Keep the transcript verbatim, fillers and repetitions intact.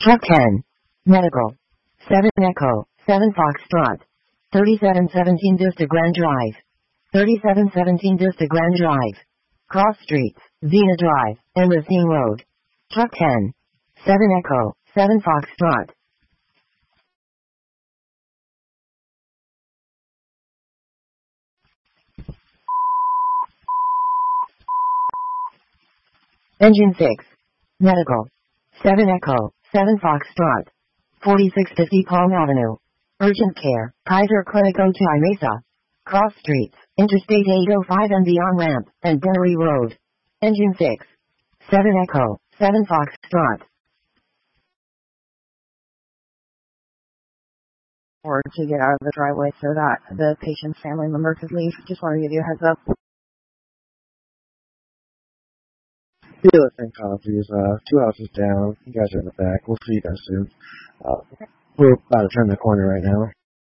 Truck ten. Medical. seven Echo, seven Foxtrot. thirty-seven seventeen Vista Grand Drive. thirty-seven seventeen Vista Grand Drive. Cross Streets, Zena Drive, and Racine Road. Truck ten. seven Echo, seven Foxtrot. Engine six. Medical. seven Echo, seven Foxtrot. forty-six fifty Palm Avenue. Urgent Care, Kaiser Clinic Ojai Mesa. Cross Streets, Interstate eight oh five and beyond ramp, and Berry Road. Engine six. seven Echo, seven Foxtrot. Or to get out of the driveway so that the patient's family member could leave. Just want to give you a heads up. Feel it, Saint Coffee's, uh, two houses down. You guys are in the back. We'll see you guys soon. Uh, we're about to turn the corner right now.